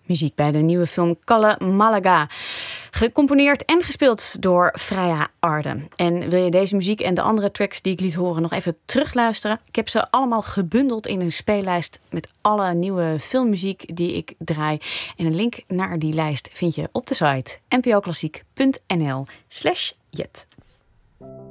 Muziek bij de nieuwe film Kalle Malaga. Gecomponeerd en gespeeld door Freya Arden. En wil je deze muziek en de andere tracks die ik liet horen nog even terugluisteren? Ik heb ze allemaal gebundeld in een speellijst met alle nieuwe filmmuziek die ik draai. En een link naar die lijst vind je op de site npoklassiek.nl/jet.